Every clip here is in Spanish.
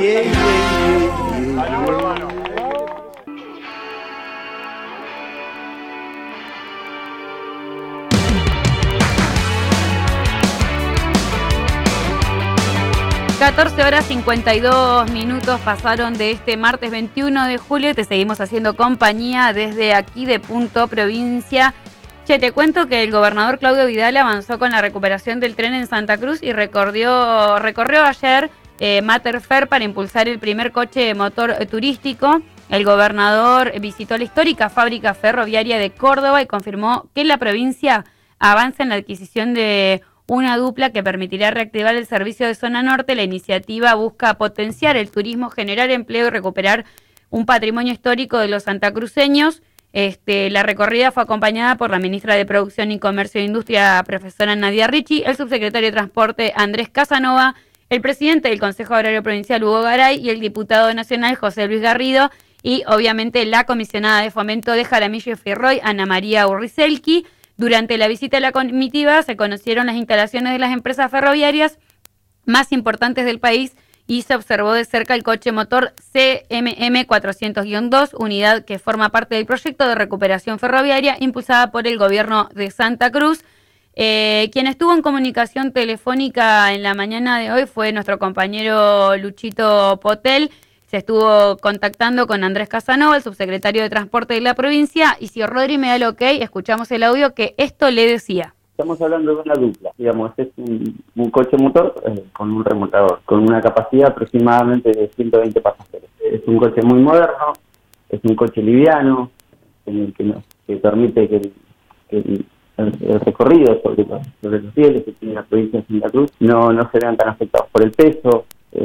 (14:52) pasaron de este martes 21 de julio. Te seguimos haciendo compañía desde aquí de Punto Provincia. Che, te cuento que el gobernador Claudio Vidal avanzó con la recuperación del tren en Santa Cruz y recorrió ayer Mater Fer para impulsar el primer coche motor turístico. El gobernador visitó la histórica fábrica ferroviaria de Córdoba y confirmó que la provincia avanza en la adquisición de una dupla que permitirá reactivar el servicio de zona norte. La iniciativa busca potenciar el turismo, generar empleo y recuperar un patrimonio histórico de los santacruceños. La recorrida fue acompañada por la ministra de Producción y Comercio e Industria, profesora Nadia Ricci, el subsecretario de Transporte Andrés Casanova, el presidente del Consejo Agrario Provincial Hugo Garay y el diputado nacional José Luis Garrido y obviamente la comisionada de fomento de Jaramillo y Firroy, Ana María Urrizelki. Durante la visita de la comitiva se conocieron las instalaciones de las empresas ferroviarias más importantes del país y se observó de cerca el coche motor CMM 400-2, unidad que forma parte del proyecto de recuperación ferroviaria impulsada por el gobierno de Santa Cruz. Quien estuvo en comunicación telefónica en la mañana de hoy fue nuestro compañero Luchito Potel. Se estuvo contactando con Andrés Casanova, el subsecretario de Transporte de la provincia, y si Rodri me da el ok, escuchamos el audio que esto le decía. Estamos hablando de una dupla, digamos, es un coche motor con un remolcador, con una capacidad aproximadamente de 120 pasajeros. Es un coche muy moderno, es un coche liviano, en el que permite que el recorrido sobre los rieles que tiene la provincia de Santa Cruz no se vean tan afectados por el peso.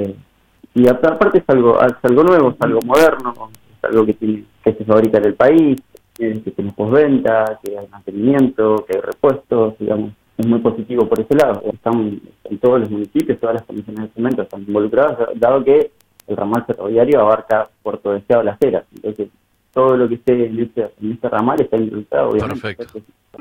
Y aparte es algo nuevo, es algo moderno, es algo que se fabrica en el país, que tiene postventa, que hay mantenimiento, que hay repuestos, digamos, es muy positivo por ese lado. Están en todos los municipios, todas las comisiones de cemento están involucradas, dado que el ramal ferroviario abarca Puerto Deseado Las Heras. Entonces, todo lo que esté en este ramal está involucrado, obviamente. Perfecto.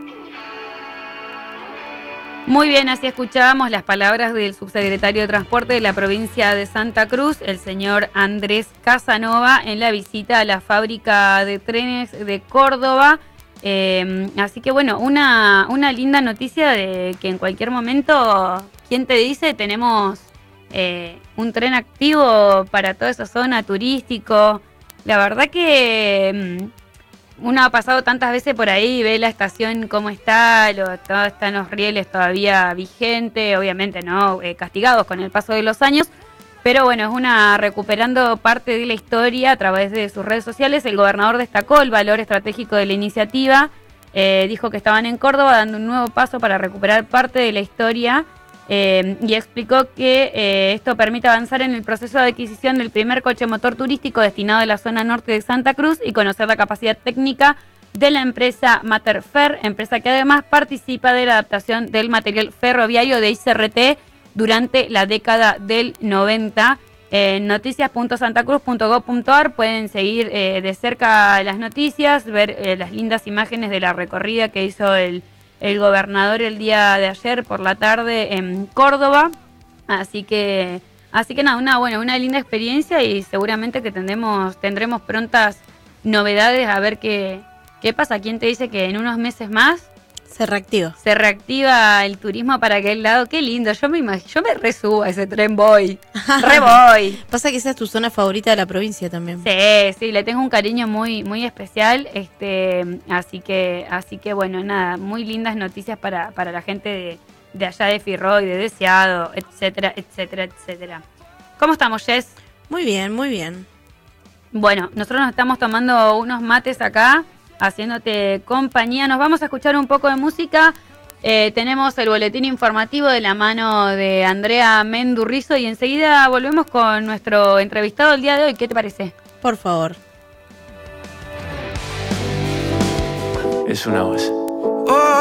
Muy bien, así escuchábamos las palabras del subsecretario de Transporte de la provincia de Santa Cruz, el señor Andrés Casanova, en la visita a la fábrica de trenes de Córdoba. Así que bueno, una linda noticia de que en cualquier momento, ¿quién te dice? Tenemos un tren activo para toda esa zona turístico. La verdad que uno ha pasado tantas veces por ahí, ve la estación cómo está, están los rieles todavía vigentes, obviamente no castigados con el paso de los años, pero bueno, es recuperando parte de la historia a través de sus redes sociales. El gobernador destacó el valor estratégico de la iniciativa, dijo que estaban en Córdoba dando un nuevo paso para recuperar parte de la historia y explicó que esto permite avanzar en el proceso de adquisición del primer coche motor turístico destinado a la zona norte de Santa Cruz y conocer la capacidad técnica de la empresa Mater Fer, empresa que además participa de la adaptación del material ferroviario de ICRT durante la década del 90. Noticias.santacruz.gov.ar pueden seguir de cerca las noticias, ver las lindas imágenes de la recorrida que hizo el gobernador el día de ayer por la tarde en Córdoba. Así que nada, una linda experiencia y seguramente que tendremos prontas novedades a ver qué pasa. ¿Quién te dice que en unos meses más se reactiva el turismo para aquel lado? Qué lindo, yo me resubo a ese tren, voy. Pasa que esa es tu zona favorita de la provincia también. Sí, le tengo un cariño muy, muy especial, así que bueno, nada, muy lindas noticias para la gente de allá de Firroy, de Deseado, etcétera, etcétera, etcétera. ¿Cómo estamos, Jess? Muy bien, muy bien. Bueno, nosotros nos estamos tomando unos mates acá, haciéndote compañía. Nos vamos a escuchar un poco de música. Tenemos el boletín informativo de la mano de Andrea Mendurrizo y enseguida volvemos con nuestro entrevistado del día de hoy. ¿Qué te parece? Por favor. Es una voz.